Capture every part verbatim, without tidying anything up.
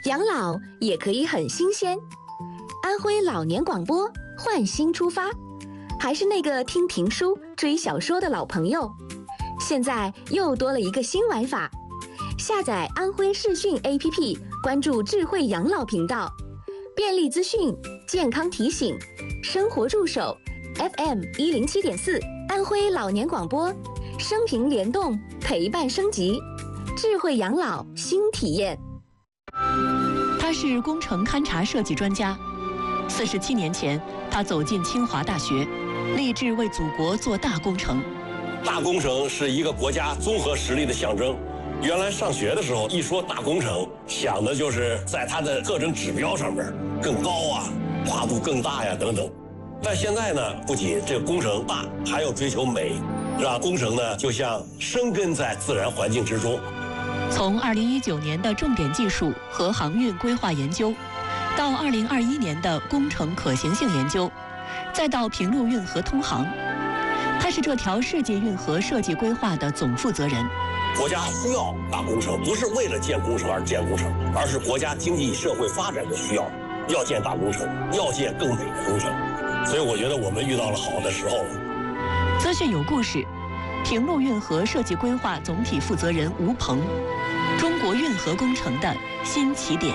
养老也可以很新鲜。安徽老年广播换新出发，还是那个听评书、追小说的老朋友，现在又多了一个新玩法。下载安徽视讯 A P P， 关注智慧养老频道，便利资讯、健康提醒、生活助手 ，F M 一零七点四，安徽老年广播，生平联动，陪伴升级，智慧养老新体验。 他是工程勘察设计专家。四十七年前，他走进清华大学，立志为祖国做大工程。 大工程是一个国家综合实力的象征。原来上学的时候，一说大工程，想的就是在它的特征指标上面更高啊，跨度更大呀等等。但现在呢，不仅这个工程大，还要追求美，让工程呢就像生根在自然环境之中。 从二零一九年的重点技术和航运规划研究，到二零二一年的工程可行性研究，再到平陆运河通航，他是这条世界运河设计规划的总负责人。 国家需要大工程，不是为了建工程而建工程，而是国家经济社会发展的需要，要建大工程，要建更美的工程。所以我觉得我们遇到了好的时候。 资讯有故事，平陆运河设计规划总体负责人吴鹏，中国运河工程的新起点。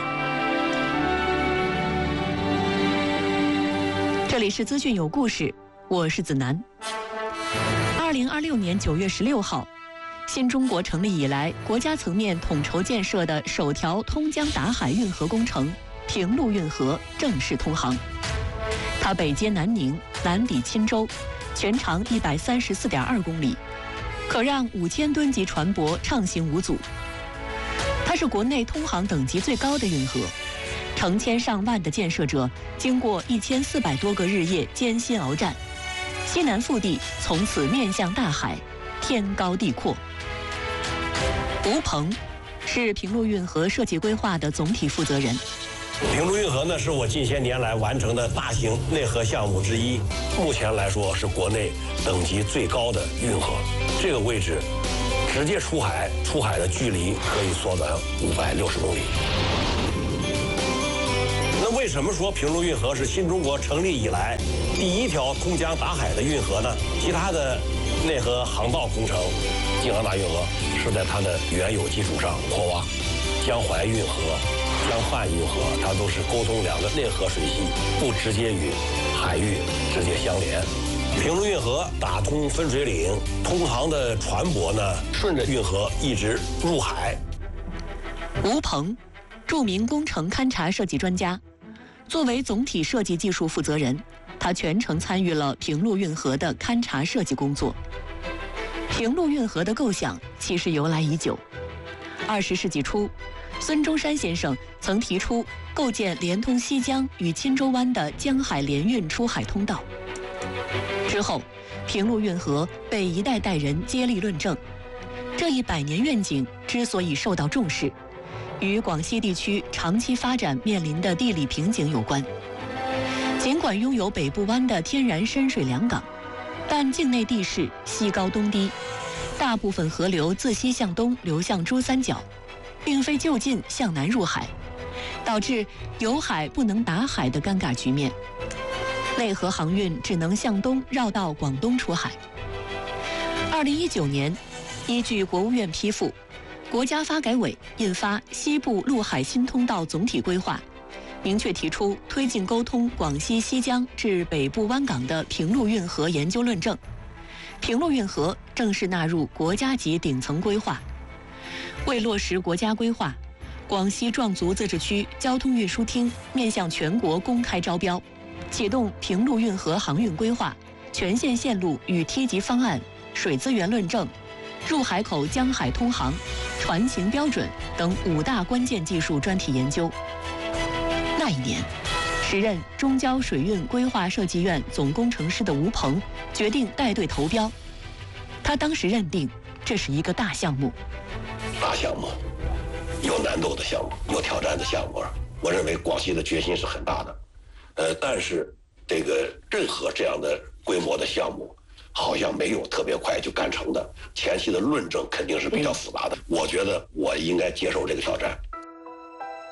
这里是资讯有故事，我是子楠。二零二六年九月十六号，新中国成立以来，国家层面统筹建设的首条通江达海运河工程平陆运河正式通航。它北接南宁，南抵钦州，全长一百三十四点二公里，可让五千吨级船舶畅行无阻。它是国内通航等级最高的运河，成千上万的建设者经过一千四百多个日夜艰辛鏖战，西南腹地从此面向大海，天高地阔。吴鹏是平陆运河设计规划的总体负责人。 平陆运河呢，是我近些年来完成的大型内河项目之一，目前来说是国内等级最高的运河。这个位置直接出海，出海的距离可以缩短五百六十公里。那为什么说平陆运河是新中国成立以来第一条通江达海的运河呢？其他的内河航道工程，京杭大运河是在它的原有基础上扩挖，江淮运河、江汉运河，它都是沟通两个内河水系，不直接与海域直接相连。平陆运河打通分水岭，通航的船舶呢，顺着运河一直入海。 吴鹏，著名工程勘察设计专家，作为总体设计技术负责人，他全程参与了平陆运河的勘察设计工作。平陆运河的构想其实由来已久，二十世纪初，孙中山先生曾提出构建连通西江与钦州湾的江海联运出海通道。之后，平陆运河被一代代人接力论证。这一百年愿景之所以受到重视，与广西地区长期发展面临的地理瓶颈有关。尽管拥有北部湾的天然深水良港，但境内地势西高东低，大部分河流自西向东流向珠三角，并非就近向南入海，导致有海不能打海的尴尬局面。内河航运只能向东绕到广东出海。二零一九年，依据国务院批复，国家发改委印发《西部陆海新通道总体规划》，明确提出推进沟通广西西江至北部湾港的平陆运河研究论证，平陆运河正式纳入国家级顶层规划。为落实国家规划，广西壮族自治区交通运输厅面向全国公开招标，启动平陆运河航运规划、全线线路与梯级方案、水资源论证、入海口江海通航、船型标准等五大关键技术专题研究。那一年，时任中交水运规划设计院总工程师的吴鹏决定带队投标。他当时认定这是一个大项目， 大项目，有难度的项目，有挑战的项目。我认为广西的决心是很大的，呃，但是这个任何这样的规模的项目，好像没有特别快就干成的，前期的论证肯定是比较复杂的。我觉得我应该接受这个挑战。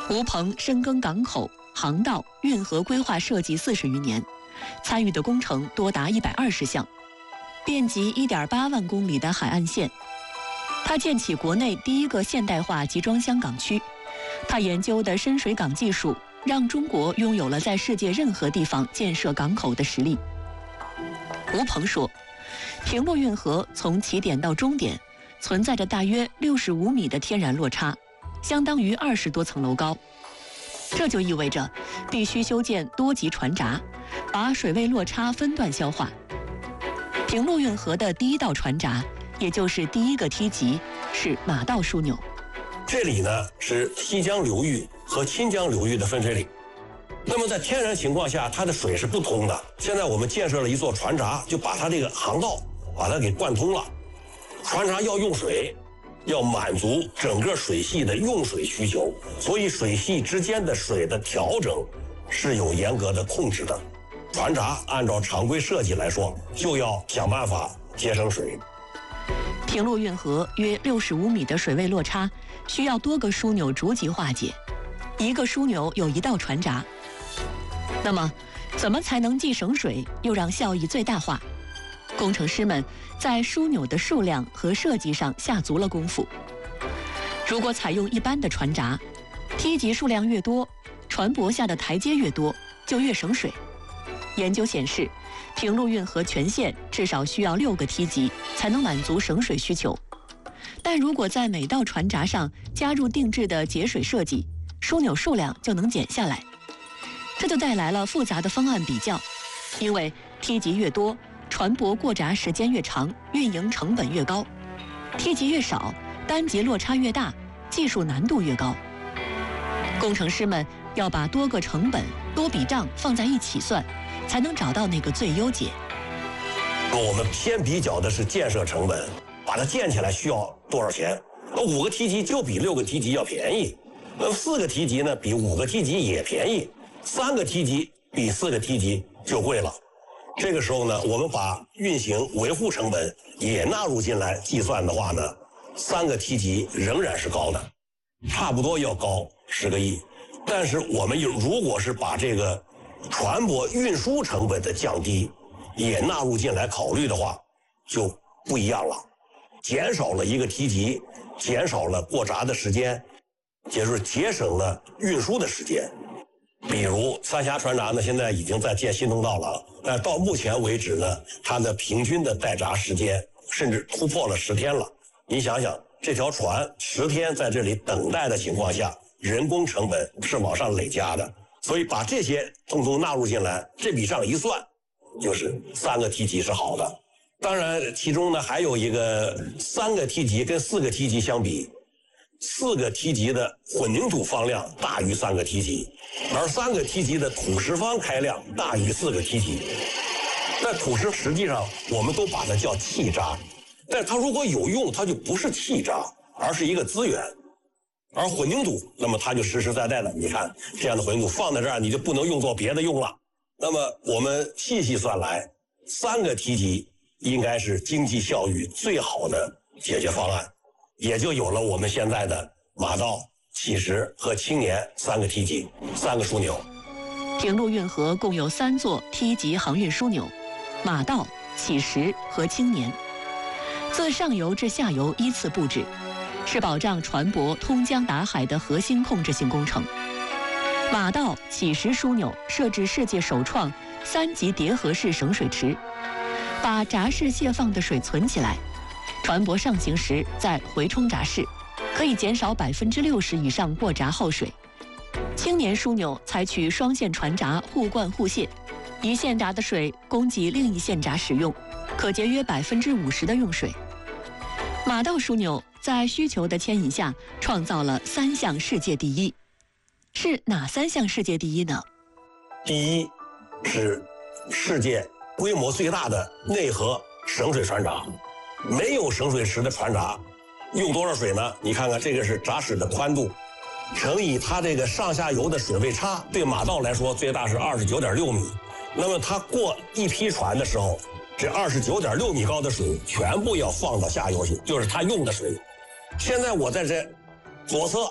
吴鹏深耕港口、航道、运河规划设计四十余年，参与的工程多达一百二十项，遍及一点八万公里的海岸线。他建起国内第一个现代化集装箱港区，他研究的深水港技术，让中国拥有了在世界任何地方建设港口的实力。吴鹏说，平洛运河从起点到终点存在着大约六十五米的天然落差，相当于二十多层楼高。这就意味着必须修建多级船闸，把水位落差分段消化。平洛运河的第一道船闸，也就是第一个梯级，是马道枢纽。 这里呢是西江流域和钦江流域的分水岭。那么在天然情况下，它的水是不通的。现在我们建设了一座船闸，就把它这个航道把它给贯通了。船闸要用水，要满足整个水系的用水需求，所以水系之间的水的调整是有严格的控制的。船闸按照常规设计来说，就要想办法节省水。 平洛运河约六十五米的水位落差，需要多个枢纽逐级化解，一个枢纽有一道船闸。那么，怎么才能既省水又让效益最大化？工程师们在枢纽的数量和设计上下足了功夫。如果采用一般的船闸，梯级数量越多，船舶下的台阶越多，就越省水。研究显示，平洛运河全线至少需要六个梯级才能满足省水需求。但如果在每道船闸上加入定制的节水设计，枢纽数量就能减下来。这就带来了复杂的方案比较，因为梯级越多，船舶过闸时间越长，运营成本越高；梯级越少，单级落差越大，技术难度越高。工程师们要把多个成本、多笔账放在一起算，才能找到那个最优解。 我们先比较的是建设成本，把它建起来需要多少钱？那五个梯级就比六个梯级要便宜，那四个梯级呢比五个梯级也便宜，三个梯级比四个梯级就贵了。这个时候呢，我们把运行维护成本也纳入进来计算的话呢，三个梯级仍然是高的，差不多要高十个亿。但是我们如果是把这个船舶运输成本的降低也纳入进来考虑的话，就不一样了，减少了一个梯级，减少了过闸的时间，也就是节省了运输的时间。比如三峡船闸呢，现在已经在建新通道了，但到目前为止呢，它的平均的待闸时间甚至突破了十天了。你想想，这条船十天在这里等待的情况下，人工成本是往上累加的，所以把这些通通纳入进来，这笔账一算，就是三个梯级是好的。当然，其中呢还有一个三个梯级跟四个梯级相比，四个梯级的混凝土方量大于三个梯级，而三个梯级的土石方开量大于四个梯级。但土石实际上我们都把它叫气闸，但它如果有用，它就不是气闸，而是一个资源。而混凝土，那么它就实实在在的，你看这样的混凝土放在这儿，你就不能用作别的用了。那么我们细细算来，三个梯级应该是经济效益最好的解决方案，也就有了我们现在的马道、启石和青年三个梯级、三个枢纽。 平洛运河共有三座梯级航运枢纽：马道、启石和青年，自上游至下游依次布置，是保障船舶通江达海的核心控制性工程。马道、启石枢纽设置世界首创三级叠合式省水池，把闸室泄放的水存起来，船舶上行时再回冲闸室，可以减少百分之六十以上过闸耗水。青年枢纽采取双线船闸互灌互泄，一线闸的水供给另一线闸使用，可节约百分之五十的用水。马道枢纽在需求的牵引下，创造了三项世界第一。是哪三项世界第一呢？ 第一是世界规模最大的内河省水船闸，没有省水池的船闸用多少水呢？你看看这个是闸室的宽度，乘以它这个上下游的水位差，对马道来说最大是二十九点六米。那么它过一批船的时候，这二十九点六米高的水全部要放到下游去，就是它用的水。现在我在这左侧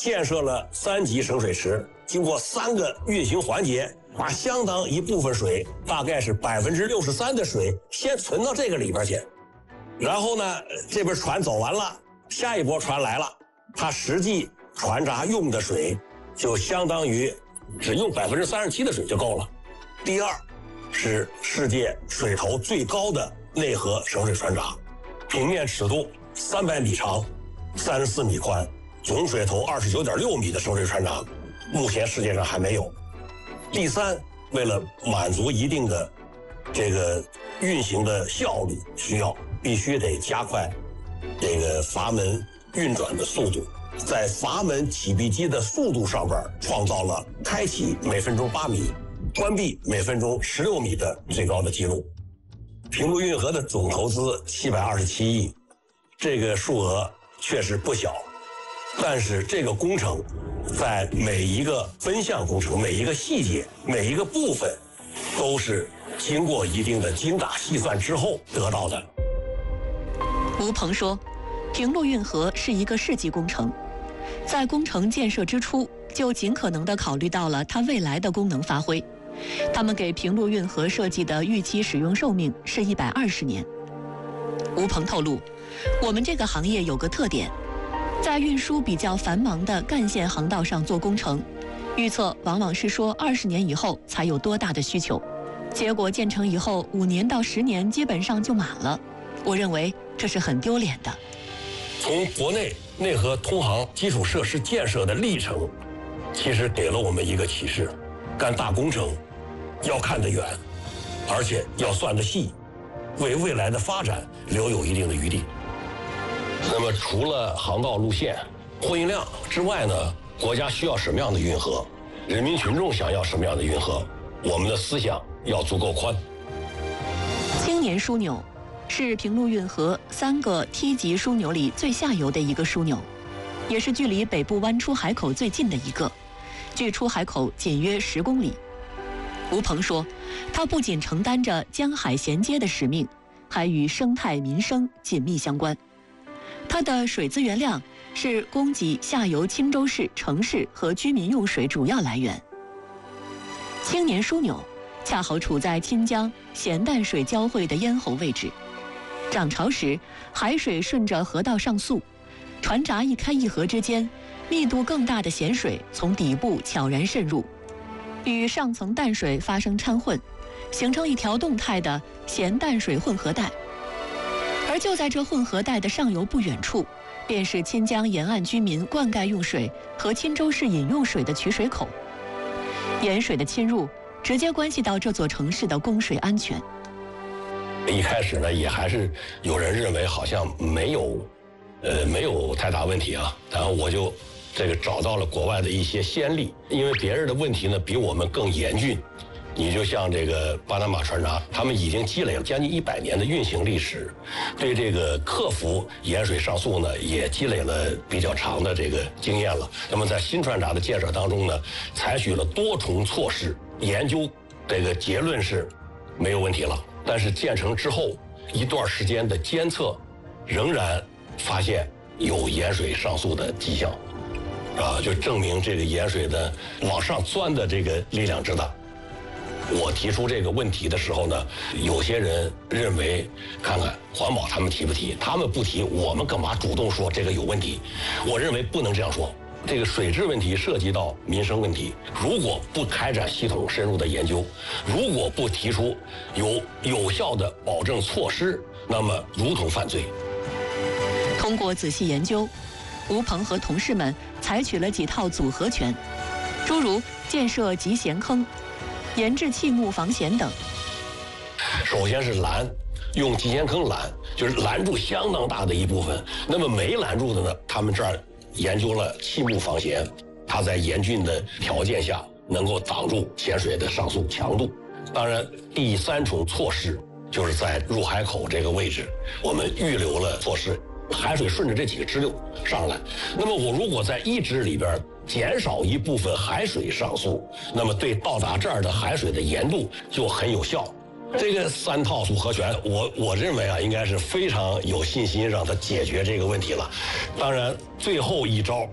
建设了三级省水池，经过三个运行环节，把相当一部分水，大概是百分之六十三的水，先存到这个里边去。然后呢，这边船走完了，下一波船来了，它实际船闸用的水就相当于只用百分之三十七的水就够了。第二是世界水头最高的内河省水船闸，平面尺度三百米长，三十四米宽，总水头二十九点六米的省水船闸，目前世界上还没有。第三，为了满足一定的这个运行的效率需要，必须得加快这个阀门运转的速度，在阀门启闭机的速度上边创造了开启每分钟八米，关闭每分钟十六米的最高的记录。平陆运河的总投资七百二十七亿，这个数额确实不小，但是这个工程在每一个分项工程、每一个细节、每一个部分，都是经过一定的精打细算之后得到的。 吴鹏说，平陆运河是一个世纪工程，在工程建设之初就尽可能地考虑到了它未来的功能发挥。他们给平陆运河设计的预期使用寿命是一百二十年。吴鹏透露，我们这个行业有个特点，在运输比较繁忙的干线航道上做工程，预测往往是说二十年以后才有多大的需求，结果建成以后五年到十年基本上就满了。我认为这是很丢脸的。 从国内内河通航基础设施建设的历程，其实给了我们一个启示：干大工程要看得远，而且要算得细，为未来的发展留有一定的余地。那么除了航道路线、货运量之外呢，国家需要什么样的运河，人民群众想要什么样的运河，我们的思想要足够宽。 青年枢纽是平陆运河三个梯级枢纽里最下游的一个枢纽，也是距离北部湾出海口最近的一个，距出海口仅约十公里。吴鹏说，它不仅承担着江海衔接的使命，还与生态民生紧密相关。它的水资源量是供给下游青州市城市和居民用水主要来源。青年枢纽恰好处在清江咸淡水交汇的咽喉位置，涨潮时海水顺着河道上溯，船闸一开一合之间，密度更大的咸水从底部悄然渗入，与上层淡水发生掺混，形成一条动态的咸淡水混合带。而就在这混合带的上游不远处，便是清江沿岸居民灌溉用水和钦州市饮用水的取水口。盐水的侵入直接关系到这座城市的供水安全。 一开始呢，也还是有人认为好像没有，呃，没有太大问题啊。然后我就这个找到了国外的一些先例，因为别人的问题呢比我们更严峻。你就像这个巴拿马船闸，他们已经积累了将近一百年的运行历史，对这个克服盐水上溯呢，也积累了比较长的这个经验了。那么在新船闸的建设当中呢，采取了多重措施，研究这个结论是没有问题了。但是建成之后一段时间的监测，仍然发现有盐水上溯的迹象，啊，就证明这个盐水的往上钻的这个力量之大。我提出这个问题的时候呢，有些人认为，看看环保他们提不提，他们不提，我们干嘛主动说这个有问题？我认为不能这样说。这个水质问题涉及到民生问题，如果不开展系统深入的研究，如果不提出有有效的保证措施，那么如同犯罪。 通过仔细研究，吴鹏和同事们采取了几套组合拳，诸如建设集咸坑、研制气木防咸等。 首先是拦，用集咸坑拦，就是拦住相当大的一部分。那么没拦住的呢，他们这儿研究了气木防咸，它在严峻的条件下能够挡住咸水的上溯强度。当然，第三重措施就是在入海口这个位置，我们预留了措施，海水顺着这几个支流上来。那么我如果在一支里边减少一部分海水上溯，那么对到达这儿的海水的盐度就很有效。这个三套组合拳，我我认为啊，应该是非常有信心让它解决这个问题了。当然，最后一招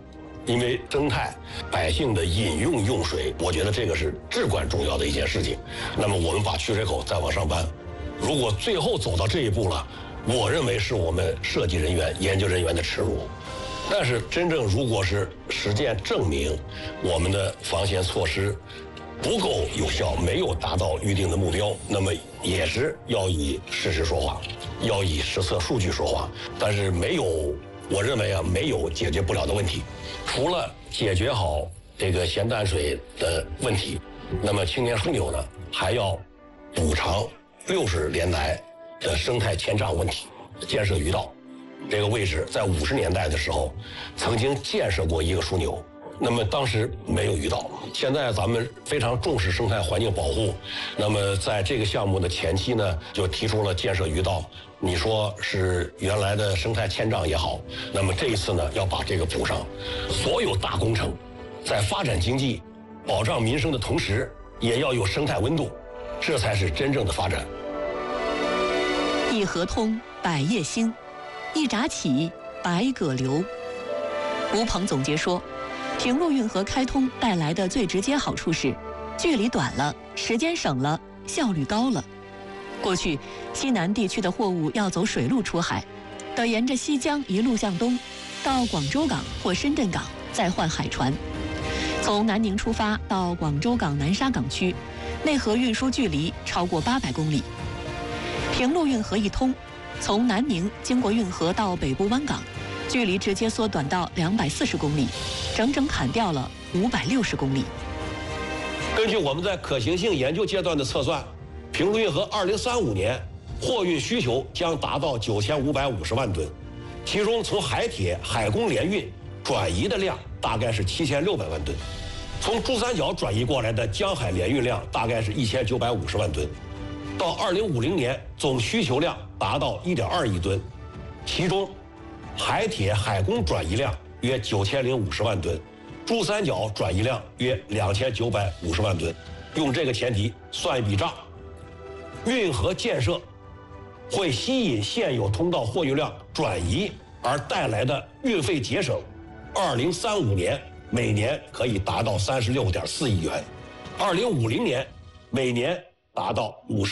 因为生态百姓的饮用用水，我觉得这个是至关重要的一件事情。那么我们把取水口再往上搬，如果最后走到这一步了，我认为是我们设计人员、研究人员的耻辱。但是真正如果是实践证明我们的防线措施不够有效，没有达到预定的目标，那么也是要以事实说话，要以实测数据说话。但是没有，我认为啊，没有解决不了的问题。除了解决好这个咸淡水的问题，那么青年枢纽呢，还要补偿六十年来的生态迁障问题，建设鱼道。这个位置在五十年代的时候，曾经建设过一个枢纽，那么当时没有鱼道。现在咱们非常重视生态环境保护，那么在这个项目的前期呢，就提出了建设鱼道。你说是原来的生态迁障也好，那么这一次呢，要把这个补上。所有大工程，在发展经济、保障民生的同时，也要有生态温度，这才是真正的发展。 一河通，百业兴。一闸起，百舸流。吴鹏总结说，平陆运河开通带来的最直接好处是，距离短了，时间省了，效率高了。过去，西南地区的货物要走水路出海，得沿着西江一路向东，到广州港或深圳港，再换海船。从南宁出发到广州港南沙港区，内河运输距离超过八百公里。平陆运河一通，从南宁经过运河到北部湾港，距离直接缩短到两百四十公里，整整砍掉了五百六十公里。 根据我们在可行性研究阶段的测算，平陆运河二零三五年货运需求将达到九千五百五十万吨，其中从海铁、海工联运转移的量大概是七千六百万吨，从珠三角转移过来的江海联运量大概是一千九百五十万吨。到二零五零年，总需求量达到一点二亿吨，其中海铁、海工转移量约九千零五十万吨，珠三角转移量约两千九百五十万吨。用这个前提算一笔账，运河建设会吸引现有通道货运量转移而带来的运费节省，二零三五年每年可以达到三十六点四亿元，二零五零年每年达到五十。